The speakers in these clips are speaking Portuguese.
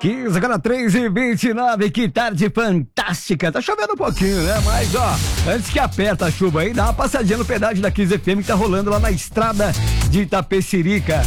15, agora 3h29, que tarde fantástica. Tá chovendo um pouquinho, né? Mas, ó, antes que aperta a chuva aí, dá uma passadinha no pedágio da 15 FM que tá rolando lá na estrada de Itapecerica.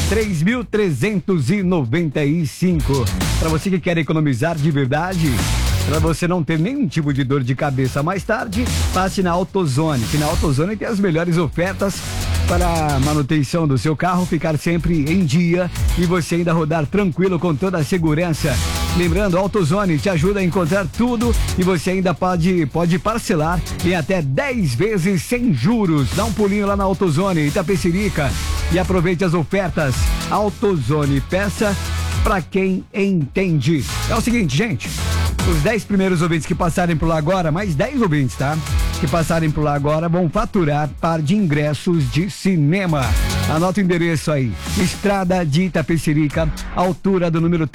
3.395. Pra você que quer economizar de verdade, pra você não ter nenhum tipo de dor de cabeça mais tarde, passe na AutoZone, que na AutoZone tem as melhores ofertas para a manutenção do seu carro ficar sempre em dia e você ainda rodar tranquilo com toda a segurança. Lembrando, a AutoZone te ajuda a encontrar tudo e você ainda pode parcelar em até 10 vezes sem juros. Dá um pulinho lá na AutoZone Itapecerica e aproveite as ofertas. AutoZone, peça pra quem entende. É o seguinte, gente, os 10 primeiros ouvintes que passarem por lá agora, mais 10 ouvintes, tá? Que passarem por lá agora vão faturar par de ingressos de cinema. Anota o endereço aí, Estrada de Itapecerica, altura do número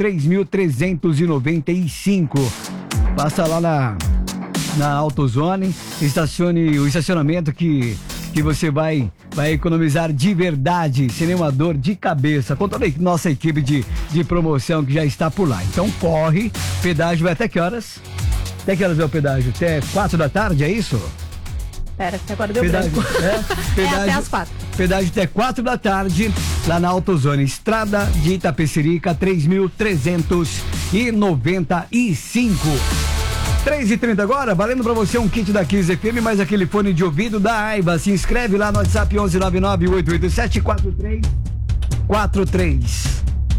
3.395. Passa lá na AutoZone, estacione o estacionamento que você vai economizar de verdade, sem nenhuma dor de cabeça, com toda a nossa equipe de promoção que já está por lá. Então corre, pedágio vai até que horas? Até que horas é o pedágio? Até 4 da tarde, é isso? Pera, até agora deu pedágio, branco. Pedágio, até as 4. Pedágio até 4 da tarde, lá na AutoZone, Estrada de Itapecerica, 3.395. 3h30 agora, valendo pra você um kit da 15 FM, mais aquele fone de ouvido da Aiba. Se inscreve lá no WhatsApp 1199-887-4343.